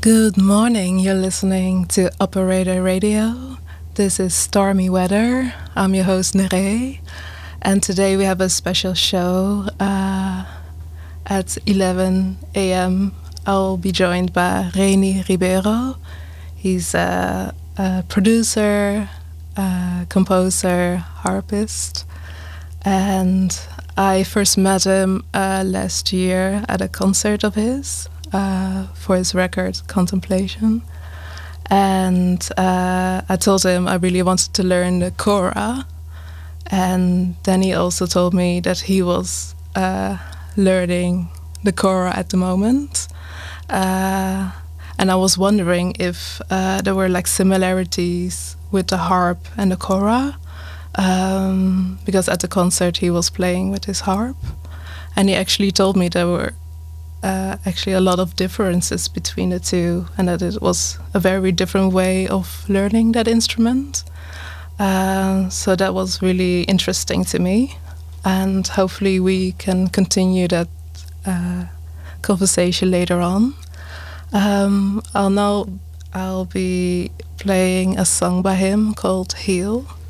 Good morning. You're listening to Operator Radio. This is Stormy Weather. I'm your host, Nere. And today we have a special show. At 11 a.m. I'll be joined by Reni Ribeiro. He's a producer, composer, harpist. And I first met him last year at a concert of his. For his record Contemplation, and I told him I really wanted to learn the kora, and then he also told me that he was learning the kora at the moment, and I was wondering if there were like similarities with the harp and the kora, because at the concert he was playing with his harp, and he actually told me there were actually a lot of differences between the two, and that it was a very different way of learning that instrument. So that was really interesting to me, and hopefully we can continue that conversation later on. I'll be playing a song by him called Heal.